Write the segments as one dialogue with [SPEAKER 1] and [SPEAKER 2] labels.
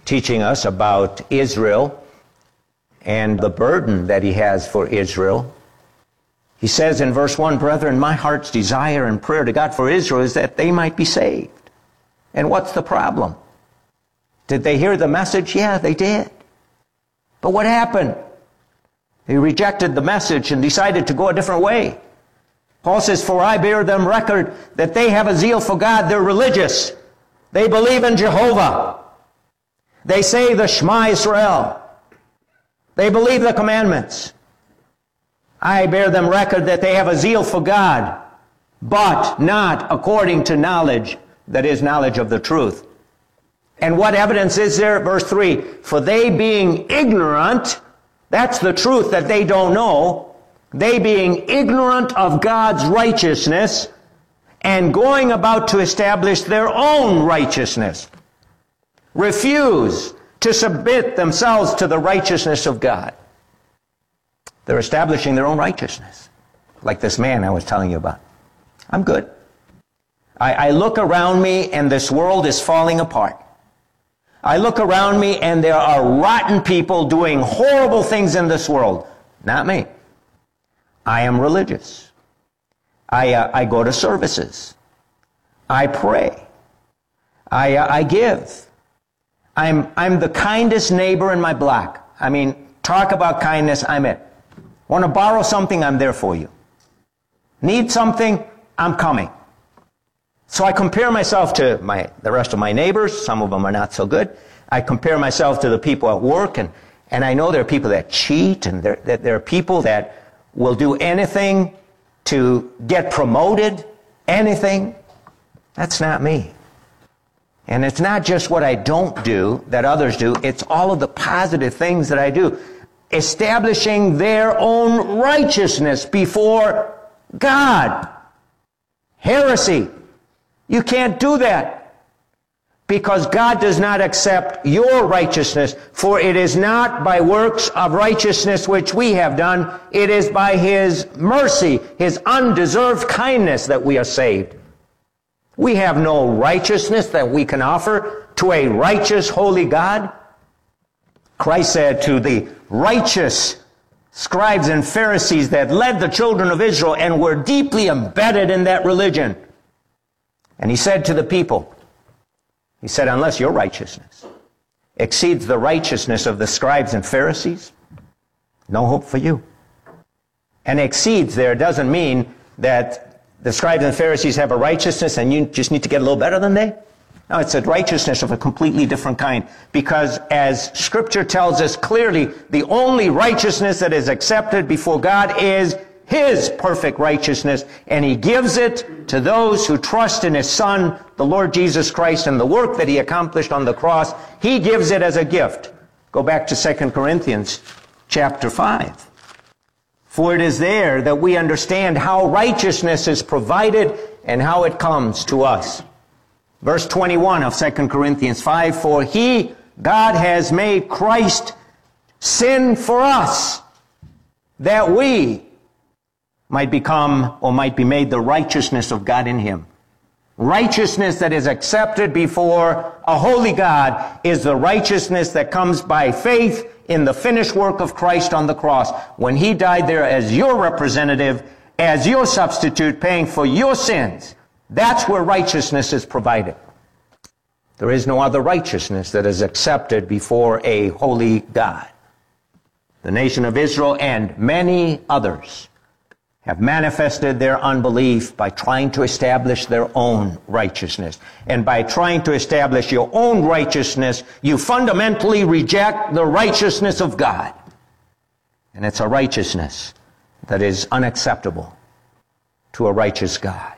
[SPEAKER 1] teaching us about Israel and the burden that he has for Israel. He says in verse 1, "Brethren, my heart's desire and prayer to God for Israel is that they might be saved." And what's the problem? Did they hear the message? Yeah, they did. But what happened? They rejected the message and decided to go a different way. Paul says, "For I bear them record that they have a zeal for God." They're religious. They believe in Jehovah. They say the Shema Israel. They believe the commandments. I bear them record that they have a zeal for God, but not according to knowledge, that is, knowledge of the truth. And what evidence is there? Verse 3, "For they being ignorant," that's the truth that they don't know, "they being ignorant of God's righteousness, and going about to establish their own righteousness, refuse to submit themselves to the righteousness of God." They're establishing their own righteousness. Like this man I was telling you about. I'm good. I look around me and this world is falling apart. I look around me and there are rotten people doing horrible things in this world. Not me. I am religious. I go to services. I pray. I give. I'm the kindest neighbor in my block. I mean, talk about kindness, I'm it. Want to borrow something, I'm there for you. Need something, I'm coming. So I compare myself to the rest of my neighbors. Some of them are not so good. I compare myself to the people at work, and I know there are people that cheat, and there are people that will do anything to get promoted, anything. That's not me. And it's not just what I don't do that others do. It's all of the positive things that I do. Establishing their own righteousness before God. Heresy. You can't do that. Because God does not accept your righteousness. For it is not by works of righteousness which we have done. It is by His mercy, His undeserved kindness that we are saved. We have no righteousness that we can offer to a righteous, holy God. Christ said to the righteous scribes and Pharisees that led the children of Israel and were deeply embedded in that religion. And He said to the people, He said, unless your righteousness exceeds the righteousness of the scribes and Pharisees, no hope for you. And exceeds there doesn't mean that the scribes and Pharisees have a righteousness and you just need to get a little better than they. No, it's a righteousness of a completely different kind. Because as Scripture tells us clearly, the only righteousness that is accepted before God is His perfect righteousness. And He gives it to those who trust in His Son, the Lord Jesus Christ, and the work that He accomplished on the cross. He gives it as a gift. Go back to 2 Corinthians chapter 5. For it is there that we understand how righteousness is provided and how it comes to us. Verse 21 of 2 Corinthians 5, for He, God, has made Christ sin for us, that we might become or might be made the righteousness of God in Him. Righteousness that is accepted before a holy God is the righteousness that comes by faith in the finished work of Christ on the cross. When He died there as your representative, as your substitute, paying for your sins, that's where righteousness is provided. There is no other righteousness that is accepted before a holy God. The nation of Israel and many others have manifested their unbelief by trying to establish their own righteousness. And by trying to establish your own righteousness, you fundamentally reject the righteousness of God. And it's a righteousness that is unacceptable to a righteous God.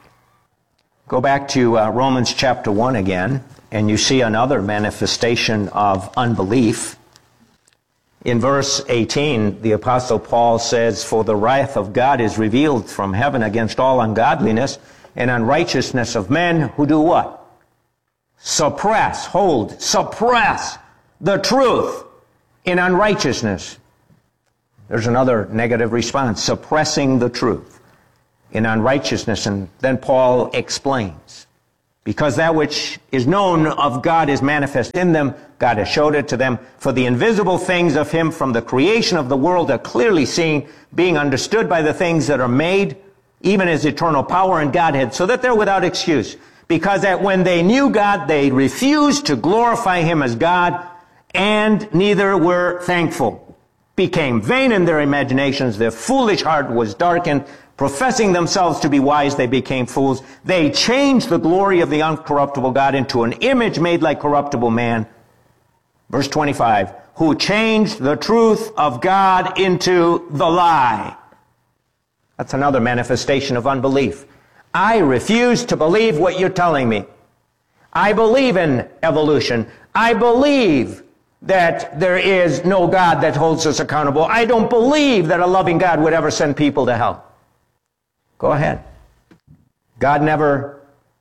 [SPEAKER 1] Go back to Romans chapter 1 again, and you see another manifestation of unbelief. In verse 18, the Apostle Paul says, for the wrath of God is revealed from heaven against all ungodliness and unrighteousness of men who do what? Suppress the truth in unrighteousness. There's another negative response, suppressing the truth in unrighteousness. And then Paul explains Because that which is known of God is manifest in them. God has showed it to them. For the invisible things of him from the creation of the world are clearly seen, being understood by the things that are made, even his eternal power and Godhead, so that they're without excuse. Because that when they knew God, they refused to glorify him as God, and neither were thankful. Became vain in their imaginations. Their foolish heart was darkened. Professing themselves to be wise, they became fools. They changed the glory of the uncorruptible God into an image made like corruptible man. Verse 25, who changed the truth of God into the lie. That's another manifestation of unbelief. I refuse to believe what you're telling me. I believe in evolution. I believe that there is no God that holds us accountable. I don't believe that a loving God would ever send people to hell. Go ahead. God never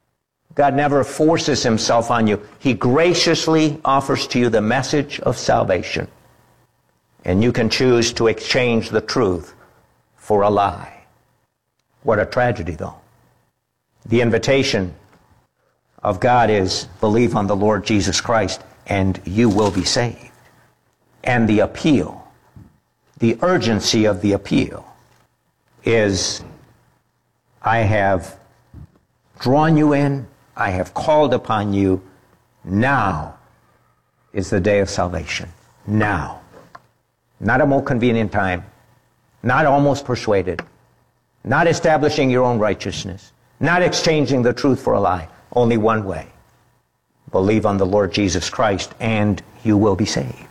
[SPEAKER 1] forces himself on you. He graciously offers to you the message of salvation. And you can choose to exchange the truth for a lie. What a tragedy, though. The invitation of God is believe on the Lord Jesus Christ and you will be saved. And the appeal, the urgency of the appeal is, I have drawn you in, I have called upon you, now is the day of salvation. Now. Not a more convenient time, not almost persuaded, not establishing your own righteousness, not exchanging the truth for a lie. Only one way. Believe on the Lord Jesus Christ and you will be saved.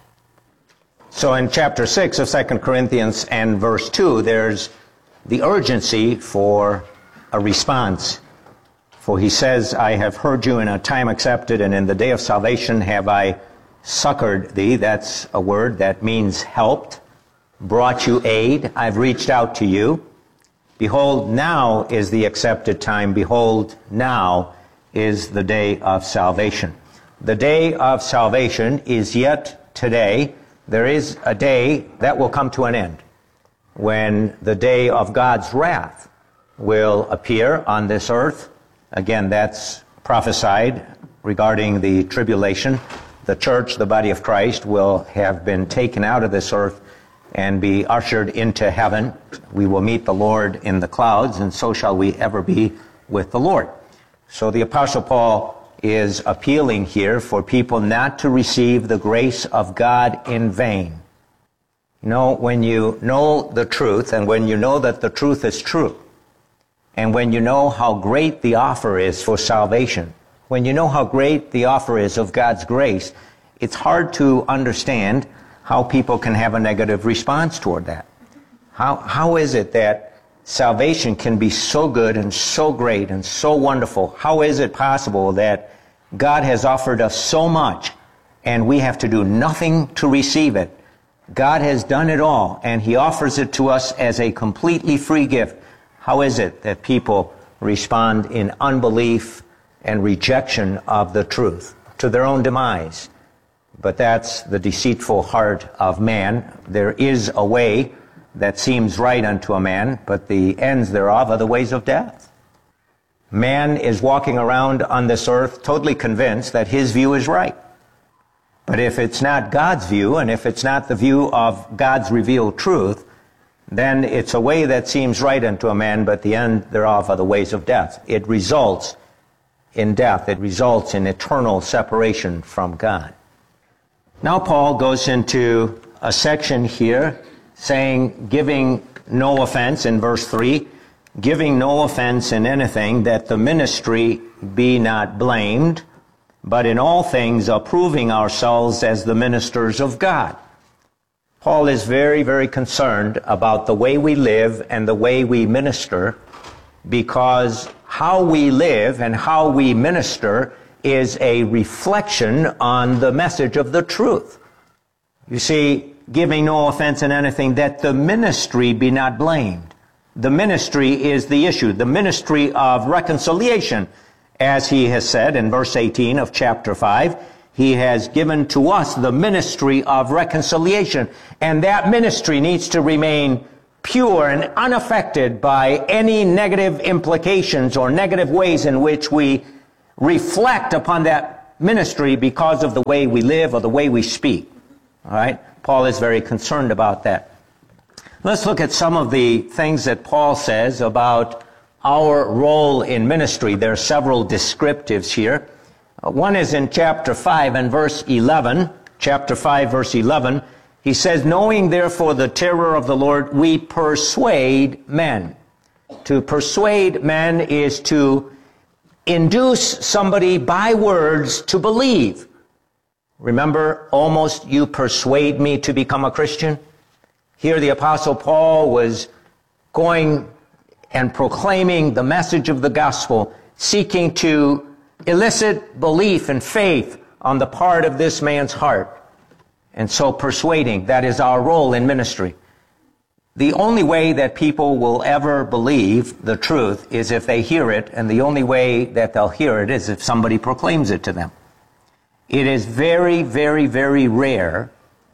[SPEAKER 1] So in chapter 6 of 2 Corinthians and verse 2, there's the urgency for a response. For he says, I have heard you in a time accepted, and in the day of salvation have I succored thee. That's a word that means helped, brought you aid. I've reached out to you. Behold, now is the accepted time. Behold, now is the day of salvation. The day of salvation is yet today. There is a day that will come to an end, when the day of God's wrath will appear on this earth. Again, that's prophesied regarding the tribulation. The church, the body of Christ, will have been taken out of this earth and be ushered into heaven. We will meet the Lord in the clouds, and so shall we ever be with the Lord. So the Apostle Paul is appealing here for people not to receive the grace of God in vain. You know, when you know the truth, and when you know that the truth is true, and when you know how great the offer is for salvation, when you know how great the offer is of God's grace, it's hard to understand how people can have a negative response toward that. How is it that salvation can be so good and so great and so wonderful? How is it possible that God has offered us so much and we have to do nothing to receive it? God has done it all, and he offers it to us as a completely free gift. How is it that people respond in unbelief and rejection of the truth to their own demise? But that's the deceitful heart of man. There is a way that seems right unto a man, but the ends thereof are the ways of death. Man is walking around on this earth totally convinced that his view is right. But if it's not God's view, and if it's not the view of God's revealed truth, then it's a way that seems right unto a man, but the end thereof are the ways of death. It results in death. It results in eternal separation from God. Now Paul goes into a section here saying, giving no offense, in verse 3, giving no offense in anything, that the ministry be not blamed, but in all things approving ourselves as the ministers of God. Paul is very, very concerned about the way we live and the way we minister, because how we live and how we minister is a reflection on the message of the truth. You see, giving no offense in anything, that the ministry be not blamed. The ministry is the issue, the ministry of reconciliation. As he has said in verse 18 of chapter 5, he has given to us the ministry of reconciliation. And that ministry needs to remain pure and unaffected by any negative implications or negative ways in which we reflect upon that ministry because of the way we live or the way we speak. All right? Paul is very concerned about that. Let's look at some of the things that Paul says about our role in ministry. There are several descriptives here. One is in chapter 5 and verse 11. Chapter 5, verse 11. He says, knowing therefore the terror of the Lord, we persuade men. To persuade men is to induce somebody by words to believe. Remember, almost you persuade me to become a Christian? Here the Apostle Paul was going and proclaiming the message of the gospel, seeking to elicit belief and faith on the part of this man's heart. And so persuading, that is our role in ministry. The only way that people will ever believe the truth is if they hear it, and the only way that they'll hear it is if somebody proclaims it to them. It is very, very, very rare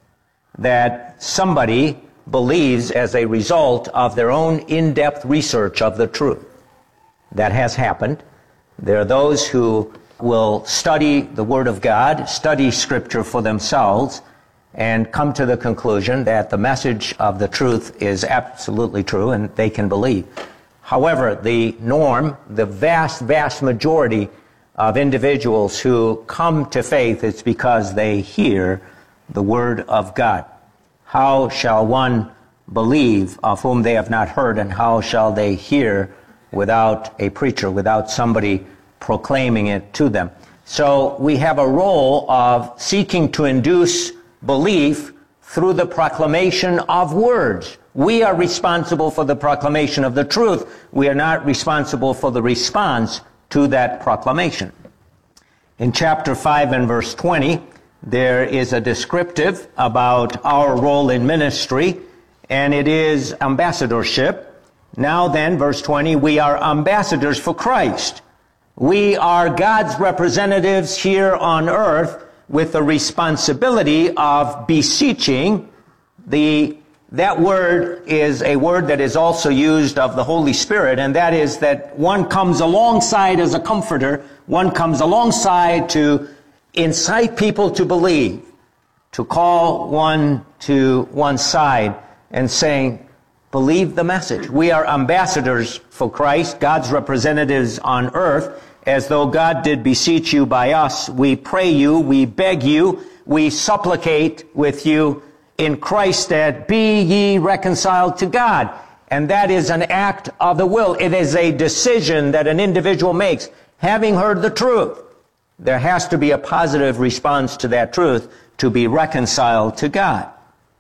[SPEAKER 1] that somebody believes as a result of their own in-depth research of the truth. That has happened. There are those who will study the Word of God, study Scripture for themselves, and come to the conclusion that the message of the truth is absolutely true and they can believe. However, the norm, the vast, vast majority of individuals who come to faith, it's because they hear the Word of God. How shall one believe of whom they have not heard, and how shall they hear without a preacher, without somebody proclaiming it to them? So we have a role of seeking to induce belief through the proclamation of words. We are responsible for the proclamation of the truth. We are not responsible for the response to that proclamation. In chapter 5 and verse 20, there is a descriptive about our role in ministry, and it is ambassadorship. Now then, verse 20, we are ambassadors for Christ. We are God's representatives here on earth with the responsibility of beseeching. That word is a word that is also used of the Holy Spirit, and that is that one comes alongside as a comforter. One comes alongside to incite people to believe, to call one to one side and saying, believe the message. We are ambassadors for Christ, God's representatives on earth, as though God did beseech you by us. We pray you, we beg you, we supplicate with you in Christ that be ye reconciled to God. And that is an act of the will. It is a decision that an individual makes, having heard the truth. There has to be a positive response to that truth to be reconciled to God.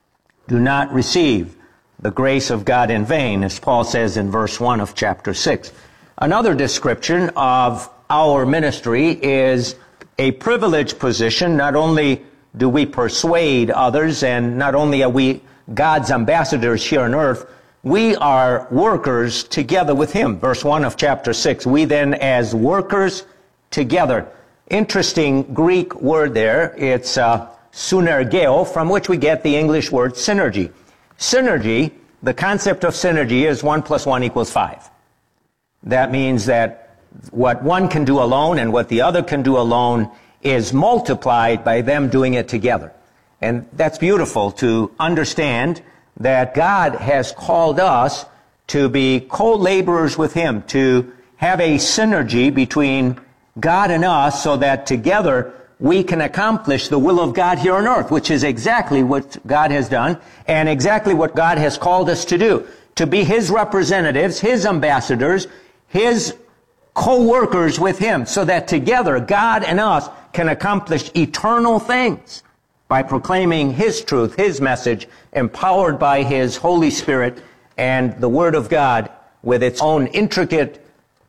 [SPEAKER 1] Do not receive the grace of God in vain, as Paul says in verse 1 of chapter 6. Another description of our ministry is a privileged position. Not only do we persuade others, and not only are we God's ambassadors here on earth, we are workers together with Him. Verse 1 of chapter 6, we then as workers together. Interesting Greek word there. It's synergeo, from which we get the English word synergy. Synergy, the concept of synergy is 1 + 1 = 5. That means that what one can do alone and what the other can do alone is multiplied by them doing it together. And that's beautiful to understand that God has called us to be co-laborers with Him, to have a synergy between God and us so that together we can accomplish the will of God here on earth, which is exactly what God has done and exactly what God has called us to do, to be His representatives, His ambassadors, His co-workers with Him, so that together God and us can accomplish eternal things by proclaiming His truth, His message, empowered by His Holy Spirit and the Word of God with its own intricate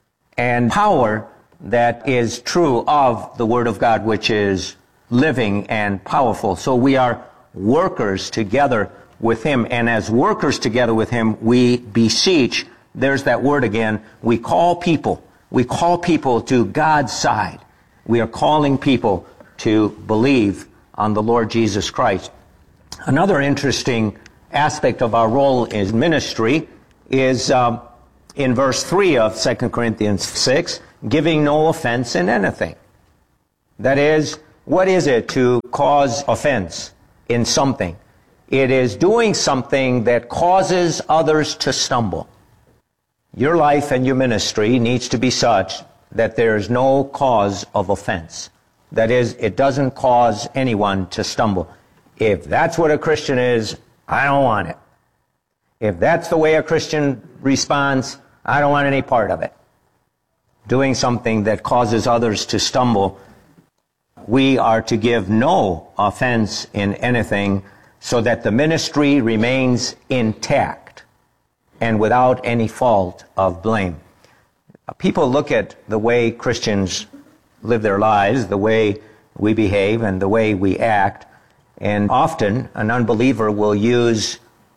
[SPEAKER 1] and power that is true of the Word of God, which is living and powerful. So we are workers together with Him, and as workers together with Him, we beseech. There's that word again. We call people to God's side. We are calling people to believe on the Lord Jesus Christ. Another interesting aspect of our role in ministry is in verse 3 of 2 Corinthians 6. giving no offense in anything. That is, what is it to cause offense in something? It is doing something that causes others to stumble. Your life and your ministry needs to be such that there is no cause of offense. That is, it doesn't cause anyone to stumble. If that's what a Christian is, I don't want it. If that's the way a Christian responds, I don't want any part of it. Doing something that causes others to stumble. We are to give no offense in anything so that the ministry remains intact and without any fault of blame. People look at the way Christians live their lives, the way we behave and the way we act, and often an unbeliever will use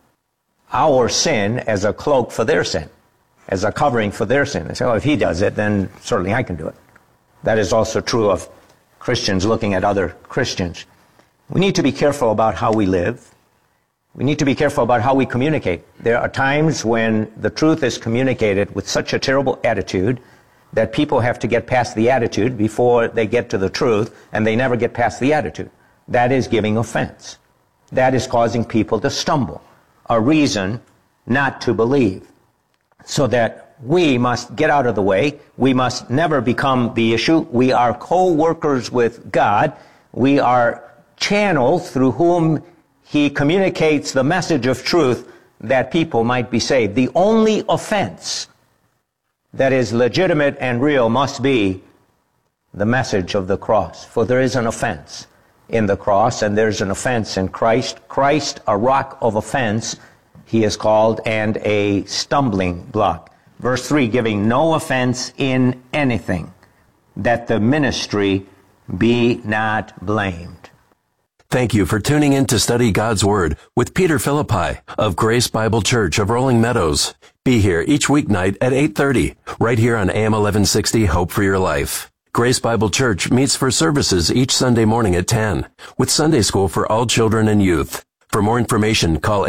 [SPEAKER 1] our sin as a cloak for their sin, as a covering for their sin. They say, oh, if he does it, then certainly I can do it. That is also true of Christians looking at other Christians. We need to be careful about how we live. We need to be careful about how we communicate. There are times when the truth is communicated with such a terrible attitude that people have to get past the attitude before they get to the truth, and they never get past the attitude. That is giving offense. That is causing people to stumble. A reason not to believe. So that we must get out of the way. We must never become the issue. We are co-workers with God. We are channels through whom He communicates the message of truth that people might be saved. The only offense that is legitimate and real must be the message of the cross. For there is an offense in the cross, and there's an offense in Christ. Christ, a rock of offense, He is called, and a stumbling block. Verse 3, giving no offense in anything, that the ministry be not blamed.
[SPEAKER 2] Thank you for tuning in to Study God's Word with Peter Philippi of Grace Bible Church of Rolling Meadows. Be here each weeknight at 8:30, right here on AM 1160 Hope for Your Life. Grace Bible Church meets for services each Sunday morning at 10, with Sunday school for all children and youth. For more information, call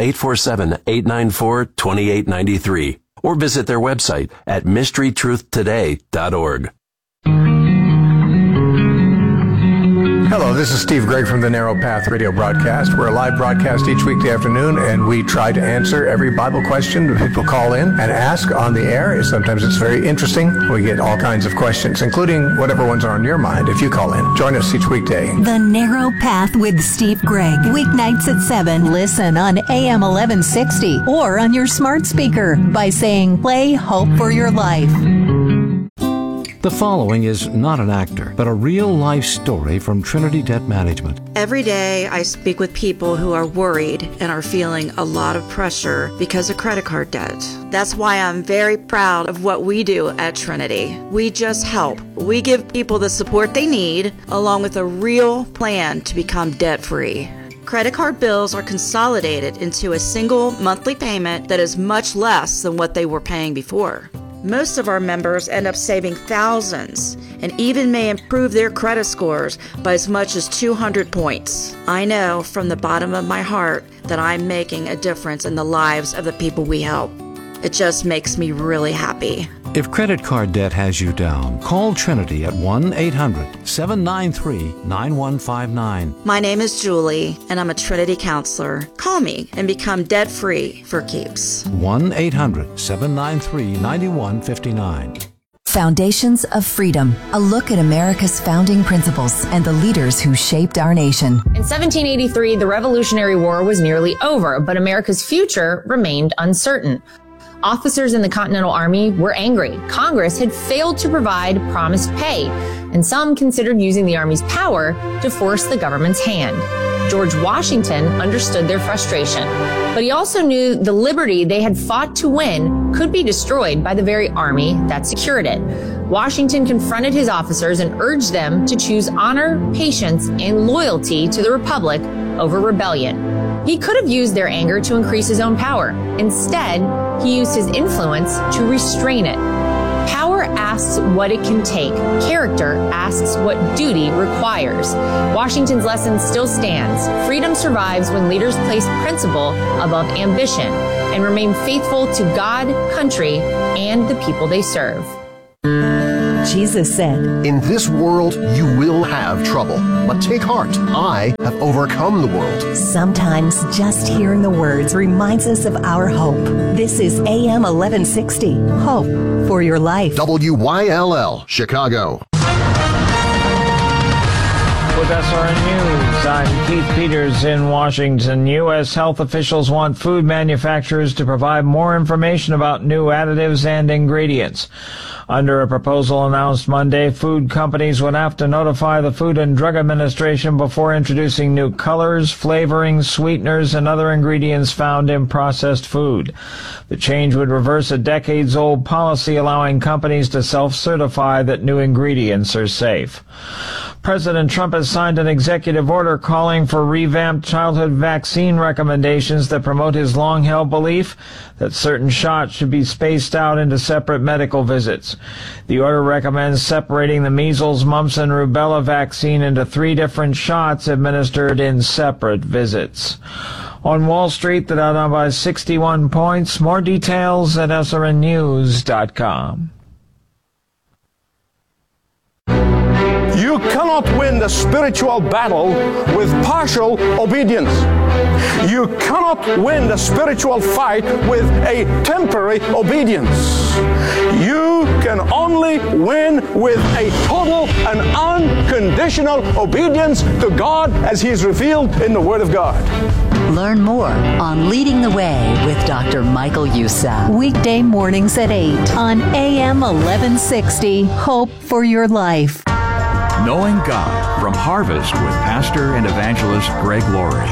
[SPEAKER 2] 847-894-2893 or visit their website at mysterytruthtoday.org.
[SPEAKER 3] Hello, this is Steve Gregg from the Narrow Path radio broadcast. We're a live broadcast each weekday afternoon, and we try to answer every Bible question that people call in and ask on the air. Sometimes it's very interesting. We get all kinds of questions, including whatever ones are on your mind if you call in. Join us each weekday.
[SPEAKER 4] The Narrow Path with Steve Gregg. Weeknights at 7. Listen on AM 1160 or on your smart speaker by saying, play Hope for Your Life.
[SPEAKER 5] The following is not an actor, but a real-life story from Trinity Debt Management.
[SPEAKER 6] Every day I speak with people who are worried and are feeling a lot of pressure because of credit card debt. That's why I'm very proud of what we do at Trinity. We just help. We give people the support they need, along with a real plan to become debt-free. Credit card bills are consolidated into a single monthly payment that is much less than what they were paying before. Most of our members end up saving thousands and even may improve their credit scores by as much as 200 points. I know from the bottom of my heart that I'm making a difference in the lives of the people we help. It just makes me really happy.
[SPEAKER 5] If credit card debt has you down, call Trinity at 1-800-793-9159.
[SPEAKER 6] My name is Julie, and I'm a Trinity counselor. Call me and become debt-free for keeps.
[SPEAKER 5] 1-800-793-9159.
[SPEAKER 4] Foundations of Freedom, a look at America's founding principles and the leaders who shaped our nation.
[SPEAKER 7] In 1783, the Revolutionary War was nearly over, but America's future remained uncertain. Officers in the Continental Army were angry. Congress had failed to provide promised pay, and some considered using the Army's power to force the government's hand. George Washington understood their frustration, but he also knew the liberty they had fought to win could be destroyed by the very army that secured it. Washington confronted his officers and urged them to choose honor, patience, and loyalty to the Republic over rebellion. He could have used their anger to increase his own power. Instead, he used his influence to restrain it. Power asks what it can take. Character asks what duty requires. Washington's lesson still stands. Freedom survives when leaders place principle above ambition and remain faithful to God, country, and the people they serve.
[SPEAKER 4] Jesus said,
[SPEAKER 8] "In this world you will have trouble, but take heart. I have overcome the world."
[SPEAKER 4] Sometimes just hearing the words reminds us of our hope. This is AM 1160, Hope for Your Life.
[SPEAKER 8] WYLL, Chicago.
[SPEAKER 9] With SRN News, I'm Keith Peters in Washington. U.S. health officials want food manufacturers to provide more information about new additives and ingredients. Under a proposal announced Monday, food companies would have to notify the Food and Drug Administration before introducing new colors, flavorings, sweeteners, and other ingredients found in processed food. The change would reverse a decades-old policy allowing companies to self-certify that new ingredients are safe. President Trump has signed an executive order calling for revamped childhood vaccine recommendations that promote his long-held belief that certain shots should be spaced out into separate medical visits. The order recommends separating the measles, mumps, and rubella vaccine into 3 different shots administered in separate visits. On Wall Street, the Dow down by 61 points. More details at srnnews.com.
[SPEAKER 10] You cannot win the spiritual battle with partial obedience. You cannot win the spiritual fight with a temporary obedience. You can only win with a total and unconditional obedience to God as He is revealed in the Word of God.
[SPEAKER 11] Learn more on Leading the Way with Dr. Michael Youssef.
[SPEAKER 4] Weekday mornings at 8 on AM 1160, Hope for Your Life.
[SPEAKER 12] Knowing God from Harvest with Pastor and Evangelist Greg Laurie.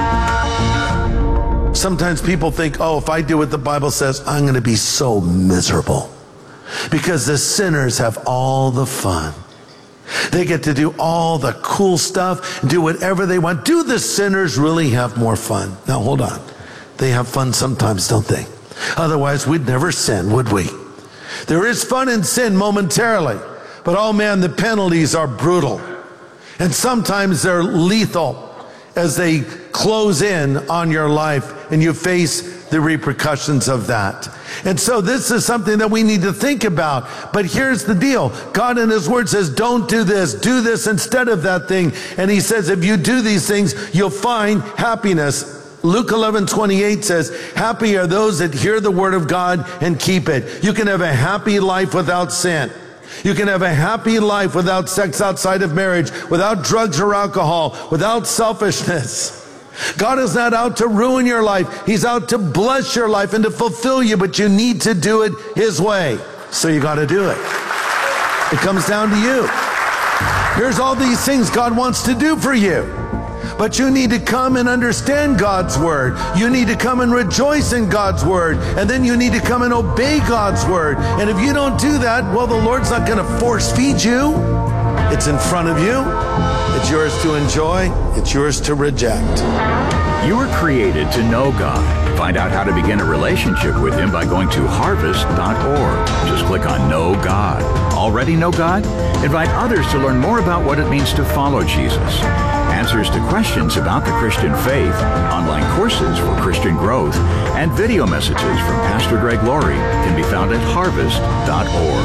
[SPEAKER 13] Sometimes people think, oh, if I do what the Bible says, I'm going to be so miserable. Because the sinners have all the fun. They get to do all the cool stuff, do whatever they want. Do the sinners really have more fun? Now, hold on. They have fun sometimes, don't they? Otherwise, we'd never sin, would we? There is fun in sin momentarily. But oh man, the penalties are brutal. And sometimes they're lethal as they close in on your life and you face the repercussions of that. And so this is something that we need to think about. But here's the deal. God in His Word says, don't do this instead of that thing. And He says, if you do these things, you'll find happiness. Luke 11:28 says, happy are those that hear the Word of God and keep it. You can have a happy life without sin. You can have a happy life without sex outside of marriage, without drugs or alcohol, without selfishness. God is not out to ruin your life. He's out to bless your life and to fulfill you, but you need to do it His way. So you got to do it. It comes down to you. Here's all these things God wants to do for you. But you need to come and understand God's Word. You need to come and rejoice in God's Word. And then you need to come and obey God's Word. And if you don't do that, well, the Lord's not going to force feed you. It's in front of you. It's yours to enjoy. It's yours to reject.
[SPEAKER 12] You were created to know God. Find out how to begin a relationship with Him by going to harvest.org. Just click on Know God. Already know God? Invite others to learn more about what it means to follow Jesus. Answers to questions about the Christian faith, online courses for Christian growth, and video messages from Pastor Greg Laurie can be found at harvest.org.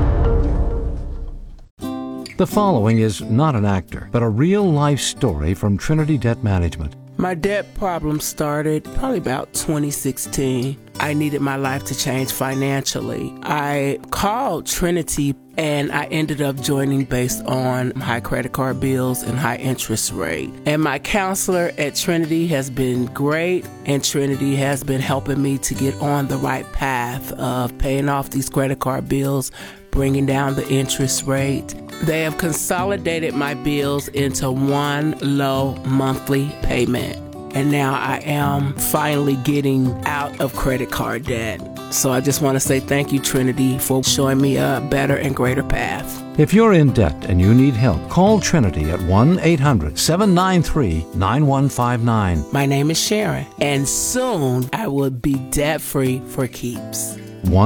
[SPEAKER 5] The following is not an actor, but a real-life story from Trinity Debt Management.
[SPEAKER 14] My debt problem started probably about 2016. I needed my life to change financially. I called Trinity and I ended up joining based on high credit card bills and high interest rate. And my counselor at Trinity has been great, and Trinity has been helping me to get on the right path of paying off these credit card bills, bringing down the interest rate. They have consolidated my bills into one low monthly payment. And now I am finally getting out of credit card debt. So I just want to say thank you, Trinity, for showing me a better and greater path.
[SPEAKER 5] If you're in debt and you need help, call Trinity at 1-800-793-9159.
[SPEAKER 14] My name is Sharon, and soon I will be debt-free for keeps.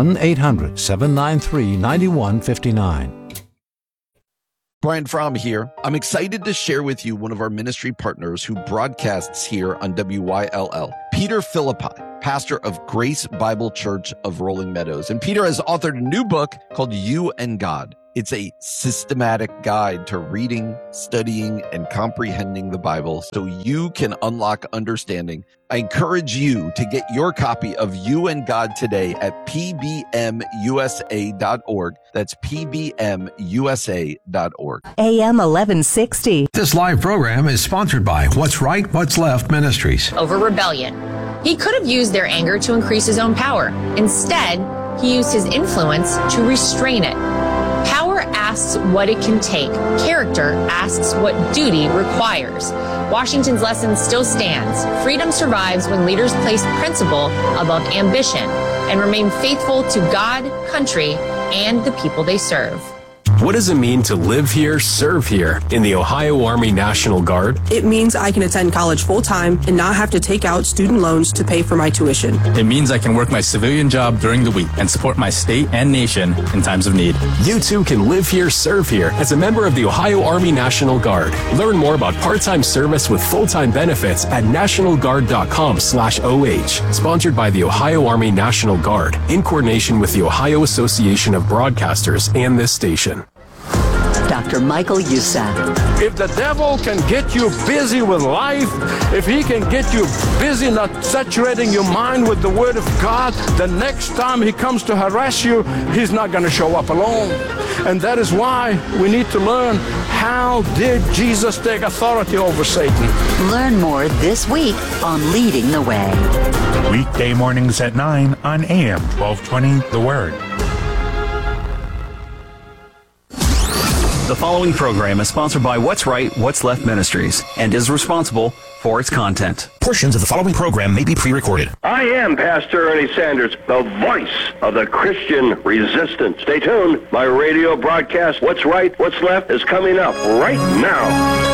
[SPEAKER 5] 1-800-793-9159.
[SPEAKER 15] Brian Fromm here. I'm excited to share with you one of our ministry partners who broadcasts here on WYLL, Peter Philippi, pastor of Grace Bible Church of Rolling Meadows. And Peter has authored a new book called You and God. It's a systematic guide to reading, studying, and comprehending the Bible so you can unlock understanding. I encourage you to get your copy of You and God today at pbmusa.org. That's pbmusa.org.
[SPEAKER 11] AM 1160.
[SPEAKER 3] This live program is sponsored by What's Right, What's Left Ministries.
[SPEAKER 7] Over rebellion. He could have used their anger to increase his own power. Instead, he used his influence to restrain it. Power asks what it can take. Character asks what duty requires. Washington's lesson still stands. Freedom survives when leaders place principle above ambition and remain faithful to God, country, and the people they serve.
[SPEAKER 16] What does it mean to live here, serve here in the Ohio Army National Guard?
[SPEAKER 17] It means I can attend college full-time and not have to take out student loans to pay for my tuition.
[SPEAKER 18] It means I can work my civilian job during the week and support my state and nation in times of need.
[SPEAKER 16] You too can live here, serve here as a member of the Ohio Army National Guard. Learn more about part-time service with full-time benefits at nationalguard.com/OH. Sponsored by the Ohio Army National Guard in coordination with the Ohio Association of Broadcasters and this station.
[SPEAKER 11] Dr. Michael Youssef.
[SPEAKER 10] If the devil can get you busy with life, if he can get you busy not saturating your mind with the Word of God, the next time he comes to harass you, he's not going to show up alone. And that is why we need to learn, how did Jesus take authority over Satan?
[SPEAKER 11] Learn more this week on Leading the Way.
[SPEAKER 19] Weekday mornings at 9 on AM 1220 The Word.
[SPEAKER 20] The following program is sponsored by What's Right, What's Left Ministries and is responsible for its content.
[SPEAKER 21] Portions of the following program may be pre-recorded.
[SPEAKER 22] I am Pastor Ernie Sanders, the voice of the Christian resistance. Stay tuned. My radio broadcast, What's Right, What's Left, is coming up right now.